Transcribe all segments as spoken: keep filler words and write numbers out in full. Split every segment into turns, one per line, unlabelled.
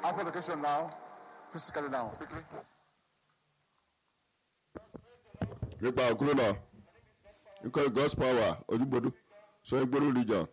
Alpha location now. Physically now. Quickly.
nípa òkúrò náà nǹkan God's power ojúgbodò sọ ìgboro region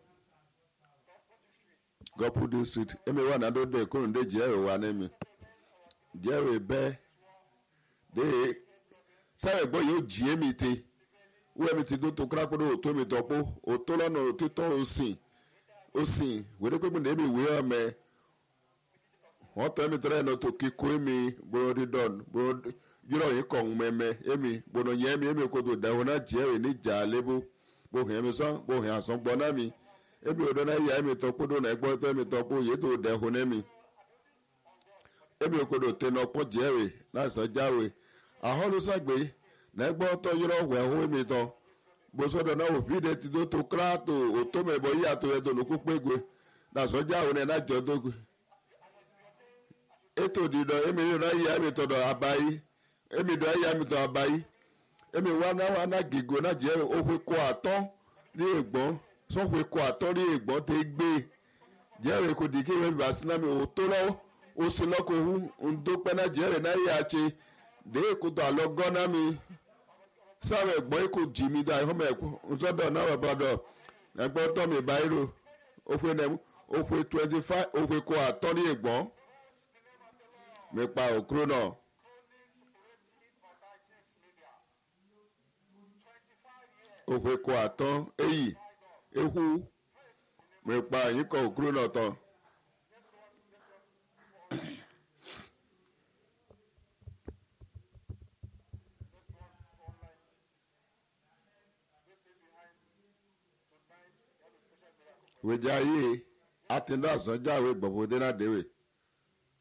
Gọ́pù district èmi wà nàdó dé kóròndé jẹ́rò wà nẹ́mi jẹ́rò bẹ́ẹ̀ dé sáré gbọ́ yóò jí èmi te wọ́n mi ti tó tó kílápọ́dọ̀ òtó mi tọ́pọ́ òtó lọ́nà òtítọ́ òsìn òsìn wẹ́rẹ́ pé mi ní èmi wé ọmọ ẹ̀ wọ́n tọ́ mi tọ́lá ẹ̀ náà tó kíkó èmi bọ́ọ̀dì dọ́n bọ́ọ̀dì yúrọ̀ yìí kọ̀ ń mẹ́mẹ́ èmi gbọ́dọ̀ yẹn mi èmi kò tó dẹ̀wọ̀n náà jẹ́rò níjà lébó bó hẹ̀ mi sán bó hẹ̀ àsán gbọ́ náà mi èmi ò dọ́nà yà èmi tọ́pọ́dọ̀ náà gbọ́ tọ́ mi tọ́pọ́ yìí tó dẹ̀wọ̀n náà mi èmi kò tó tẹ̀ náà pọ́ jẹ́rò náà sọ jáwé àhọ́lùsàgbé nẹgbọ́ tọ́ yọrọ wẹ̀ ọ́ mi tán gbósọ́dọ̀ náà òbí de ti tó tó kíláàtò òtó mẹ́bọ̀ yí àtò ẹ̀dọ̀ lókù pégbé nàṣọjá òun ẹ̀ nájọ́ tó gbé. ètò ìdìdọ̀ èmi nínú ayé àmì tọ̀dọ̀ àbáyé èmi dọ̀ ayé àmì tọ̀ àbáyé èmi wá náà wá náà gègé náà jẹ́ òwe kó àtọ́ ní ègbọ́n sọ́wọ́ kó àtọ́ ní ègbọ́n tẹ́ gbé jẹ́rìí kò dìgí rẹ̀ bá sinami òtó lọ́wọ́ oṣù lọ́kọ̀ òhun ńdópẹ́ náà jẹ́rìí náà yẹ àti dèé kótó àlọ́ gọ́nà mi sáwẹ̀ gbọ́ ikú jì mí dá ìhọ́mọ̀ ẹ̀kú nsọ́dọ̀ náà wà bọ́dọ̀ ẹgbẹ́ tọ́ mi báyìí òfin nẹ̀mú òfin twenty five òfin kó àtọ́ ní ìgbọ́n mi pa òkúrò náà. òfin kó àtọ́ èyí ehu mi pa àyíkọ́ òkúrò náà tán. wèjà yìí àtìndá àsánjáwé gbọ̀bọ̀dé náà déwè